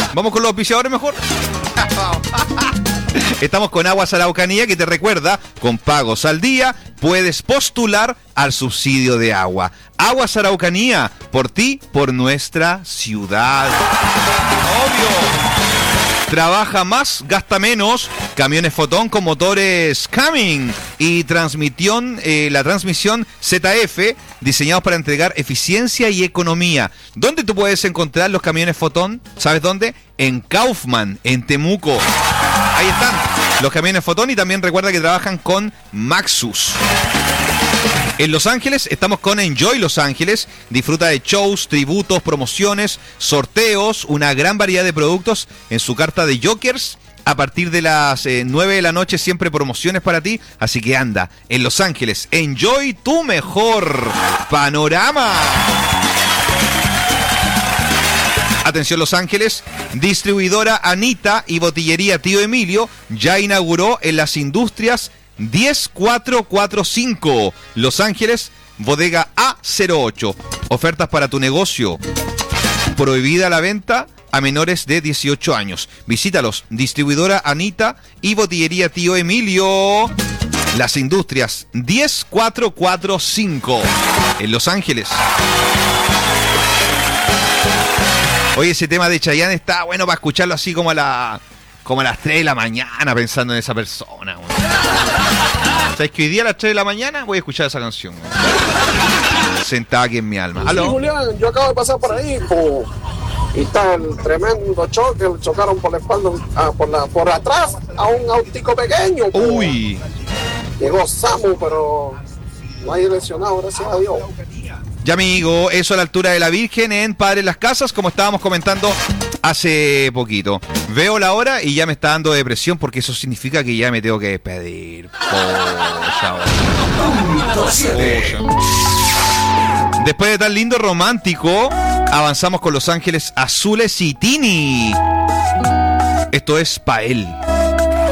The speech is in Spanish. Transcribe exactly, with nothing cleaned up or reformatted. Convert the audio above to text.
Vamos con los auspiciadores mejor. Estamos con Aguas Araucanía, que te recuerda, con pagos al día puedes postular al subsidio de agua. Aguas Araucanía, por ti, por nuestra ciudad. Obvio. Trabaja más, gasta menos. Camiones Fotón con motores Cumming y transmisión, eh, la transmisión Z F, diseñados para entregar eficiencia y economía. ¿Dónde tú puedes encontrar los camiones Fotón? ¿Sabes dónde? En Kaufman, en Temuco. Ahí están los camiones Fotón, y también recuerda que trabajan con Maxus. En Los Ángeles estamos con Enjoy Los Ángeles. Disfruta de shows, tributos, promociones, sorteos, una gran variedad de productos en su carta de Jokers. A partir de las eh, nueve de la noche siempre promociones para ti. Así que anda, en Los Ángeles, enjoy tu mejor panorama. Atención Los Ángeles, distribuidora Anita y botillería Tío Emilio ya inauguró en las industrias diez cuatro cuatro cinco. Los Ángeles, bodega A cero ocho. Ofertas para tu negocio. Prohibida la venta a menores de dieciocho años. Visítalos, distribuidora Anita y botillería Tío Emilio. Las industrias diez cuatro cuatro cinco en Los Ángeles. Oye, ese tema de Chayanne está bueno para escucharlo así como a la como a las tres de la mañana, pensando en esa persona. Güey. ¿Sabes que hoy día a las tres de la mañana voy a escuchar esa canción? Güey. Sentada aquí en mi alma. Sí, ¿Aló? Julián, yo acabo de pasar por ahí, po, y está el tremendo choque, le chocaron por la espalda, ah, por, la, por atrás a un autico pequeño. Po. Uy. Llegó Samu, pero no hay lesionado, gracias a Dios. Ya, amigo, eso a la altura de la Virgen en Padre Las Casas, como estábamos comentando hace poquito. Veo la hora y ya me está dando depresión, porque eso significa que ya me tengo que despedir. Pocha, Pocha. Después de tan lindo romántico, avanzamos con Los Ángeles Azules y Tini. Esto es Pa' él.